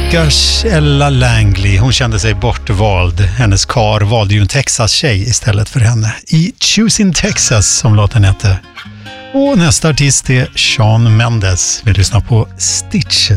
Stackars Ella Langley, hon kände sig bortvald. Hennes kar valde ju en Texas-tjej istället för henne. I Choosing Texas som låten hette. Och nästa artist är Shawn Mendes. Vi lyssnar på Stitches.